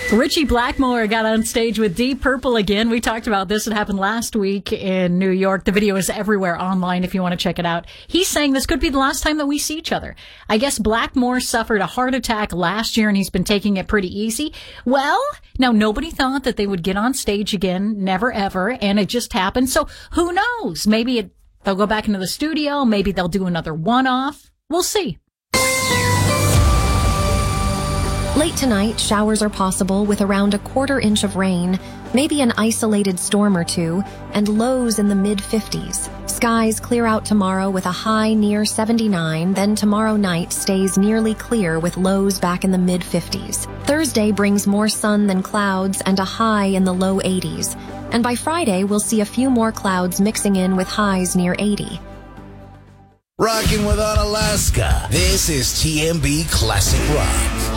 Richie Blackmore got on stage with Deep Purple again. We talked about this. It happened last week in New York. The video is everywhere online if you want to check it out. He's saying this could be the last time that we see each other. I guess Blackmore suffered a heart attack last year and he's been taking it pretty easy. Well, now nobody thought that they would get on stage again. Never ever. And it just happened. So who knows? Maybe they'll go back into the studio. Maybe they'll do another one-off. We'll see. Late tonight, showers are possible with around 1/4 inch of rain, maybe an isolated storm or two, and lows in the mid-50s. Skies clear out tomorrow with a high near 79, then tomorrow night stays nearly clear with lows back in the mid-50s. Thursday brings more sun than clouds and a high in the low 80s. And by Friday, we'll see a few more clouds mixing in with highs near 80. Rocking with Unalaska. This is TMB Classic Rock.